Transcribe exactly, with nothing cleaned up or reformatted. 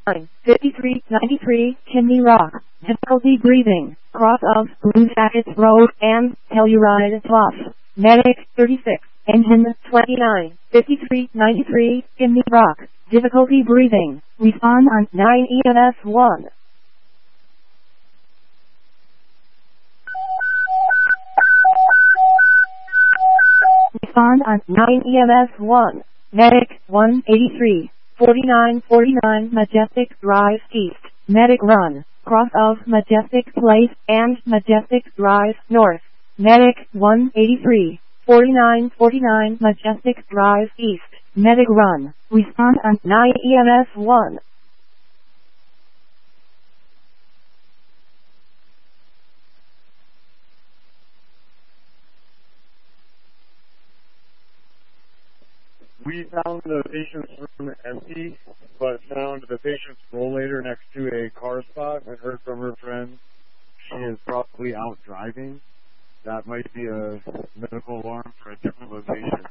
nine, fifty-three, ninety-three, Kidney Rock, difficulty breathing, cross of Blue Jackets Road and Telluride Plus, medic thirty-six, engine twenty-nine, fifty-three, ninety-three, Kidney Rock, difficulty breathing, respond on nine E M S one. Respond on nine E M S one, medic one eighty-three, forty-nine forty-nine Majestic Drive East, medic run, cross of Majestic Place and Majestic Drive North, medic one eighty-three, forty-nine forty-nine Majestic Drive East, medic run, respond on nine E M S one. We found the patient's room empty, but found the patient's rollator next to a car spot and heard from her friend she is probably out driving. That might be a medical alarm for a different location.